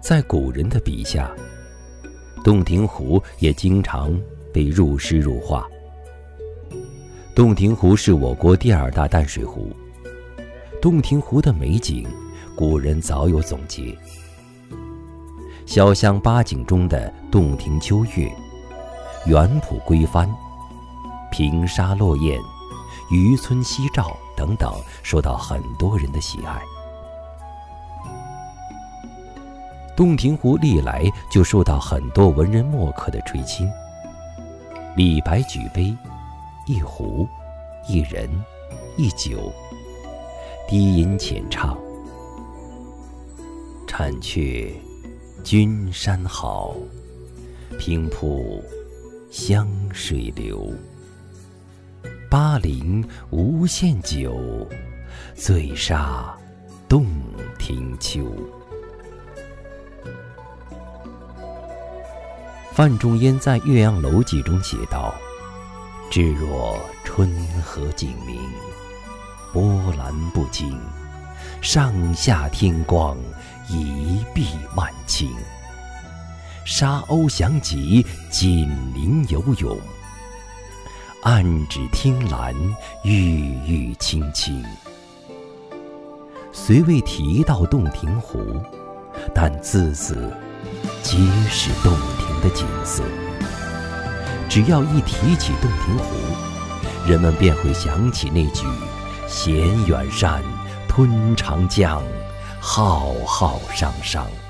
在古人的笔下，洞庭湖也经常被入诗入画。洞庭湖是我国第2大淡水湖，洞庭湖的美景，古人早有总结。小巷八景中的洞庭秋月、园圃归帆、平沙落雁、渔村夕照等等，受到很多人的喜爱。洞庭湖历来就受到很多文人墨客的垂青。李白举杯，一壶，一人，一酒，低吟浅唱，婵却君山好，平铺湘水流。巴陵无限酒，醉煞洞庭秋。范仲淹在《岳阳楼记》中写道：至若春和景明，波澜不惊，上下天光，一碧万顷。沙鸥翔集，锦鳞游泳，岸芷汀兰，郁郁青青。虽未提到洞庭湖，但字字皆是洞庭的景色。只要一提起洞庭湖，人们便会想起那句衔远山，吞长江，浩浩汤汤。